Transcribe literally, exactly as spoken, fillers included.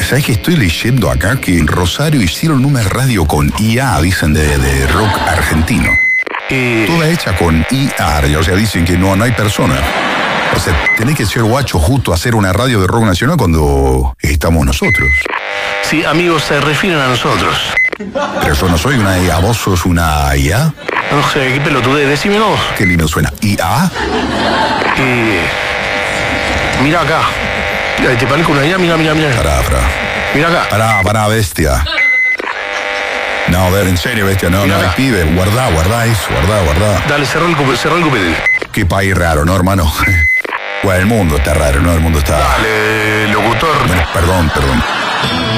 ¿Sabes que estoy leyendo acá que en Rosario hicieron una radio con I A, dicen, de, de rock argentino? Eh, Toda hecha con I A, o sea, dicen que no, no hay personas. O sea, tenés que ser guacho justo a hacer una radio de rock nacional cuando estamos nosotros. sí, amigos, se refieren a nosotros. Pero yo no soy una I A, ¿vos sos una I A? No sé, qué pelotudez, decime vos. Qué lindo suena. ¿I A? Eh, mira acá. Mira, ¿te parezco una idea? Mira, mira, mira. Pará, pará. Mira acá. Pará, pará, bestia. No, a ver, en serio, bestia, no, Mirá no, acá. pibe, guardá, guardá eso, guardá, guardá. Dale, cerrá el, cupe- cerrá el cupete. Qué país raro, ¿no, hermano? Bueno, el mundo está raro, ¿no? El mundo está... Dale, locutor. Bueno, perdón, perdón.